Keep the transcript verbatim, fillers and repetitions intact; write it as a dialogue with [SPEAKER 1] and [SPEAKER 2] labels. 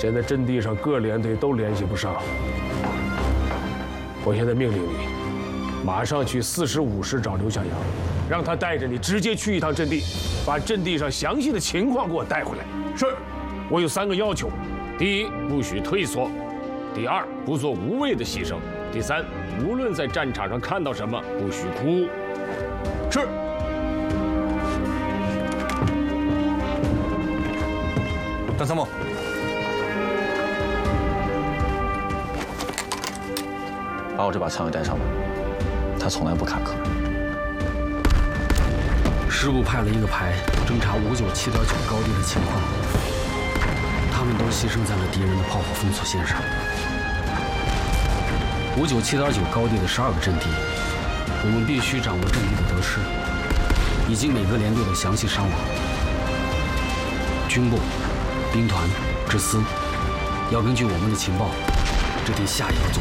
[SPEAKER 1] 现在阵地上各连队都联系不上，我现在命令你，马上去四十五师找刘向阳，让他带着你直接去一趟阵地，把阵地上详细的情况给我带回来。是，我有三个要求：第一，不许退缩；第二，不做无谓的牺牲；第三，无论在战场上看到什么，不许哭。是。
[SPEAKER 2] 张参谋。
[SPEAKER 3] 把我这把枪给带上吧，他从来不卡壳。
[SPEAKER 4] 师部派了一个排侦查五九七点九高地的情况，他们都牺牲在了敌人的炮火封锁线上。五九七点九高地的十二个阵地，我们必须掌握阵地的得失，以及每个连队的详细伤亡。军部、兵团、支司要根据我们的情报制定下一个作